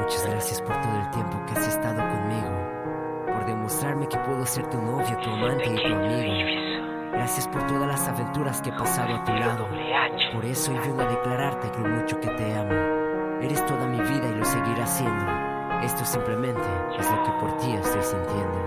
Muchas gracias por todo el tiempo que has estado conmigo, por demostrarme que puedo ser tu novio, tu amante y tu amigo. Gracias por todas las aventuras que he pasado a tu lado. Por eso hoy vengo a declararte lo mucho que te amo. Eres toda mi vida y lo seguirás siendo. Esto simplemente es lo que por ti estoy sintiendo.